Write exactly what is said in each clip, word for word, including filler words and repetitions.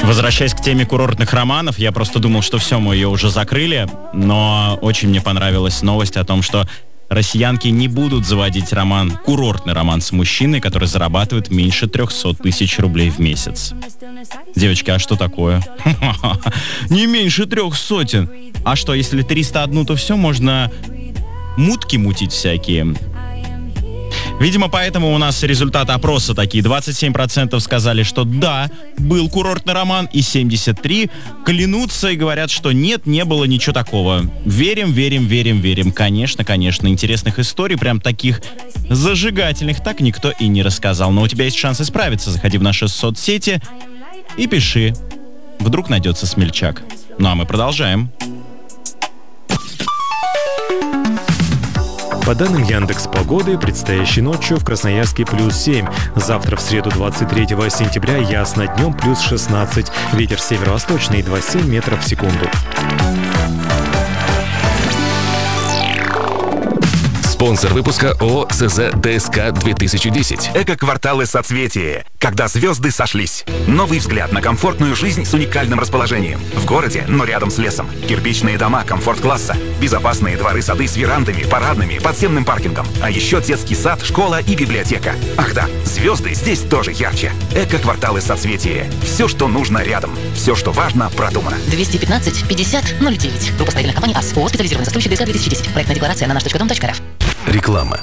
Возвращаясь к теме курортных романов, я просто думал, что все, мы ее уже закрыли, но очень мне понравилась новость о том, что россиянки не будут заводить роман, курортный роман с мужчиной, который зарабатывает меньше трехсот тысяч рублей в месяц. Девочки, а что такое? Не меньше трех сотен. А что, если триста один, то все, можно мутки мутить всякие. Видимо, поэтому у нас результаты опроса такие. двадцать семь процентов сказали, что да, был курортный роман, и семьдесят три процента клянутся и говорят, что нет, не было ничего такого. Верим, верим, верим, верим. Конечно, конечно, интересных историй, прям таких зажигательных, так никто и не рассказал. Но у тебя есть шанс исправиться. Заходи в наши соцсети и пиши. Вдруг найдется смельчак. Ну а мы продолжаем. По данным Яндекс.Погоды, предстоящей ночью в Красноярске плюс семь. Завтра в среду двадцать третьего сентября ясно, днем плюс шестнадцать. Ветер северо-восточный двадцать семь метров в секунду. Спонсор выпуска ООО СЗ ДСК две тысячи десять. Эко-кварталы соцветия. Когда звезды сошлись. Новый взгляд на комфортную жизнь с уникальным расположением. В городе, но рядом с лесом. Кирпичные дома комфорт-класса. Безопасные дворы-сады с верандами, парадными, подземным паркингом. А еще детский сад, школа и библиотека. Ах да, звезды здесь тоже ярче. Эко-кварталы соцветия. Все, что нужно рядом. Все, что важно, продумано. двести пятнадцать пятьдесят ноль девять. Группа строительных компаний АС. ООО «Специализированный застройщик ДСК две тысячи десять». Проектная декларация на наш точка дом точка рф. Реклама.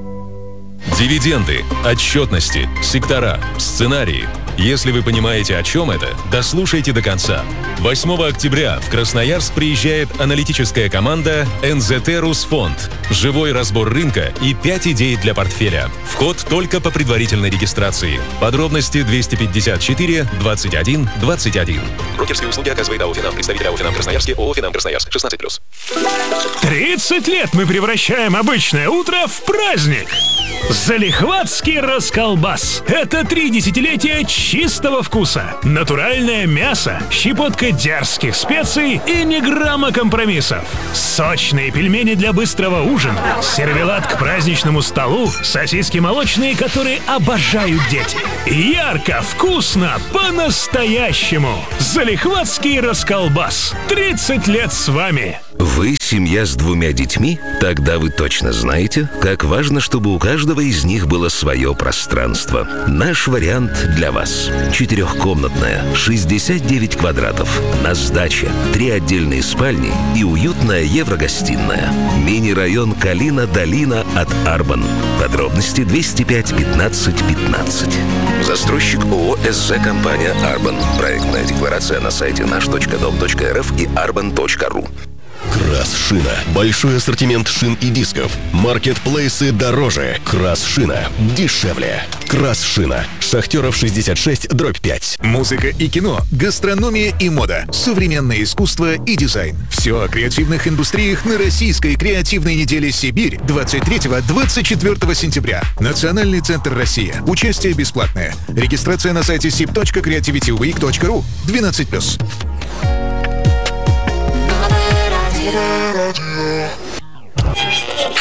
Дивиденды, отчетности, сектора, сценарии. Если вы понимаете, о чем это, дослушайте до конца. восьмого октября в Красноярск приезжает аналитическая команда эн зэ тэ Русфонд. Живой разбор рынка и пять идей для портфеля. Вход только по предварительной регистрации. Подробности двести пятьдесят четыре двадцать один двадцать один. Брокерские услуги оказывает АО «Финам». Представитель АО «Финам» Красноярске, ООО «Финам» Красноярск, шестнадцать плюс. тридцать лет мы превращаем обычное утро в праздник. Залихватский расколбас. Это три десятилетия чистого вкуса. Натуральное мясо, щепотка дерзких специй и ни грамма компромиссов. Сочные пельмени для быстрого ужина, сервелат к праздничному столу, сосиски молочные, которые обожают дети. Ярко, вкусно, по-настоящему. Залихватский расколбас. тридцать лет с вами. Вы семья с двумя детьми? Тогда вы точно знаете, как важно, чтобы у каждого из них было свое пространство. Наш вариант для вас. Четырехкомнатная, шестьдесят девять квадратов. На сдаче. Три отдельные спальни и уютная еврогостиная. Мини-район Калина-Долина от Арбан. Подробности двести пять пятнадцать пятнадцать. Застройщик ООО «СЗ Компания Арбан». Проектная декларация на сайте наш точка дом точка рф и арбан точка ру. Крас-шина. Большой ассортимент шин и дисков. Маркетплейсы дороже. Крас-шина дешевле. Крас-шина. Шахтеров шестьдесят шесть, дробь пять. Музыка и кино, гастрономия и мода, современное искусство и дизайн. Все о креативных индустриях на Российской креативной неделе «Сибирь» двадцать третьего — двадцать четвёртого сентября. Национальный центр «Россия». Участие бесплатное. Регистрация на сайте сиб точка креативити уик точка ру. двенадцать плюс. Радио.